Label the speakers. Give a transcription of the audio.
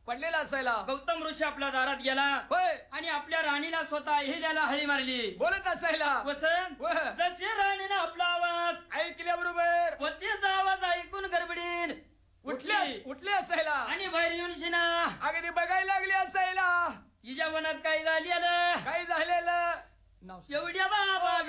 Speaker 1: पडलेला असायला
Speaker 2: गौतम ऋषी आपल्या दारात गेला
Speaker 1: होय
Speaker 2: आणि आपल्या राणीला स्वतः हेल्याला हळी मारली.
Speaker 1: बोलत असायला
Speaker 2: वसंत जसे राणीने आपला आवाज
Speaker 1: ऐकल्याबरोबर
Speaker 2: पतीचा आवाज ऐकून गडबडीन
Speaker 1: उठले असायला
Speaker 2: आणि बाहेर येऊन शिना
Speaker 1: अगदी बघायला लागली असायला
Speaker 2: हिच्या मनात काय झालेलं
Speaker 1: काय झालेलं
Speaker 2: एवढ्या बाबा